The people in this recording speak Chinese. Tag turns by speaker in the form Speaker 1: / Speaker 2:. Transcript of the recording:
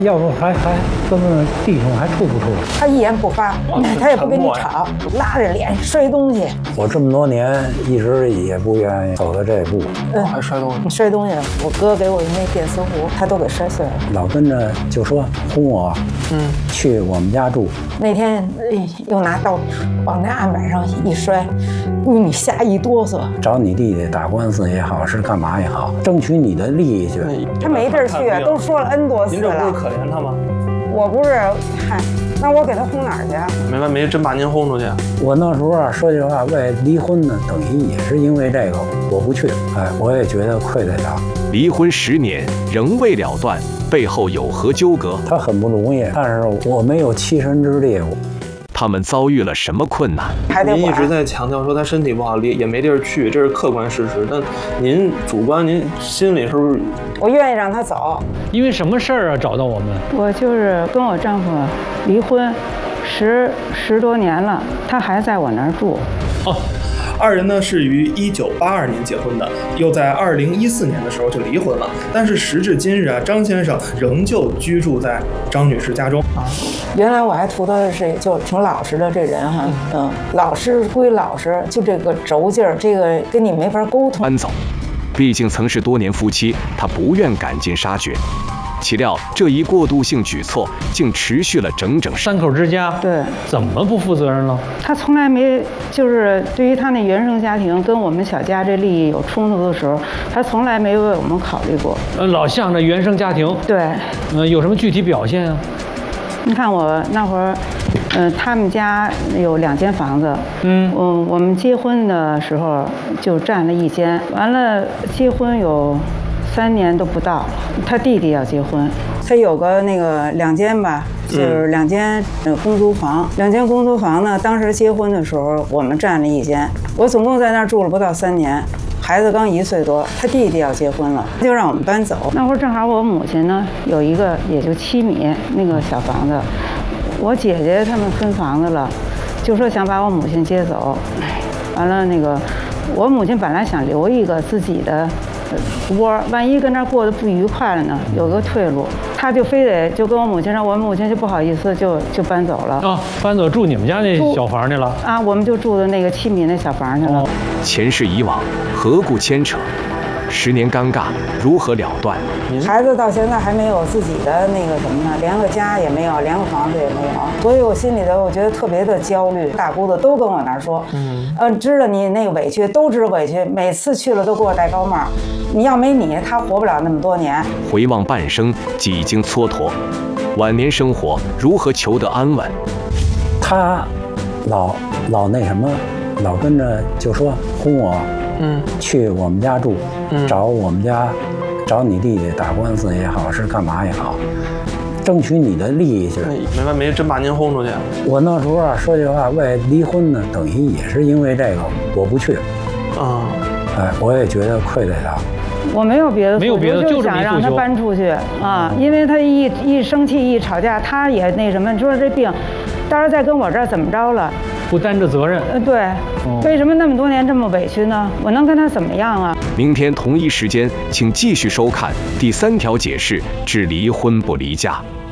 Speaker 1: 要不还跟那弟兄还处不处？
Speaker 2: 他一言不发，他也不跟你吵，拉着脸摔东西。
Speaker 1: 我这么多年一直也不愿意走到这步。
Speaker 3: 还摔东西？
Speaker 2: 摔东西了，我哥给我的那电磁壶，他都给摔碎了。
Speaker 1: 老跟着就说轰我，去我们家住。
Speaker 2: 那天又拿刀往那案板上一摔，你吓一哆嗦。
Speaker 1: 找你弟弟打官司也好，是干嘛也好，争取你的利益去。
Speaker 2: 他没地儿去啊，都说了 N 多次了。
Speaker 3: 您这不是可怜他吗？
Speaker 2: 我不是，嗨，那我给他轰哪儿去啊？
Speaker 3: 没完没真把您轰出去。
Speaker 1: 我那时候啊，说句话，为离婚呢，等于也是因为这个我不去，我也觉得愧对他。
Speaker 4: 离婚10年仍未了断，背后有何纠葛？
Speaker 1: 他很不容易，但是我没有栖身之地。
Speaker 4: 他们遭遇了什么困难？
Speaker 3: 您一直在强调说他身体不好，也没地儿去，这是客观事实。但您主观，您心里是不是？
Speaker 2: 我愿意让他走。
Speaker 5: 因为什么事儿啊？找到我们？
Speaker 6: 我就是跟我丈夫离婚十多年了，他还在我那儿住。
Speaker 7: 二人呢是于1982年结婚的，又在2014年的时候就离婚了。但是时至今日啊，张先生仍旧居住在张女士家中。
Speaker 2: 原来我还图他的是就挺老实的这人哈，老实归老实，就这个轴劲儿，这个跟你没法沟通。
Speaker 4: 搬走，毕竟曾是多年夫妻，他不愿赶尽杀绝。岂料这一过渡性举措竟持续了整整
Speaker 5: 3口之家，
Speaker 6: 对，
Speaker 5: 怎么不负责任了？
Speaker 6: 他从来没就是对于他那原生家庭跟我们小家这利益有冲突的时候，他从来没为我们考虑过。
Speaker 5: 老向着原生家庭。
Speaker 6: 对。
Speaker 5: 有什么具体表现啊？
Speaker 6: 你看我那会儿，他们家有2间房子，我们结婚的时候就占了1间，完了结婚有3年都不到，他弟弟要结婚，他有个那个2间吧，就是2间公租房，2间公租房呢，当时结婚的时候我们占了1间，我总共在那儿住了不到3年。孩子刚1岁多，他弟弟要结婚了，就让我们搬走。那会儿正好我母亲呢有一个也就7米那个小房子，我姐姐他们分房子了，就说想把我母亲接走。完了那个我母亲本来想留一个自己的窝，万一跟那儿过得不愉快了呢，有个退路。他就非得就跟我母亲说，我母亲就不好意思就搬走了。
Speaker 5: 搬走住你们家那小房去了
Speaker 6: 啊？我们就住的那个7米那小房去了。
Speaker 4: 前世以往，何故牵扯？10年尴尬，如何了断？
Speaker 2: 孩子到现在还没有自己的那个什么呢，连个家也没有，连个房子也没有，所以我心里头我觉得特别的焦虑。大姑子都跟我那儿说，知道你那个委屈，都知道委屈，每次去了都给我戴高帽。你要没你，他活不了那么多年。
Speaker 4: 回望半生，几经蹉跎，晚年生活如何求得安稳？
Speaker 1: 他老那什么，老跟着就说轰我，去我们家住，找我们家，找你弟弟打官司也好，是干嘛也好，争取你的利益去。
Speaker 3: 没完没真把您轰出去。
Speaker 1: 我那时候啊，说句话，为离婚呢，等于也是因为这个我不去。我也觉得愧对他。
Speaker 6: 我没有别的，
Speaker 5: 没有别的，
Speaker 6: 就想让他搬出去啊！因为他一生气一吵架，他也那什么，你说这病，到时候再跟我这儿怎么着了？
Speaker 5: 不担着责任。
Speaker 6: 对，为什么那么多年这么委屈呢？我能跟他怎么样啊？
Speaker 4: 明天同一时间，请继续收看第3条解释：治离婚不离家。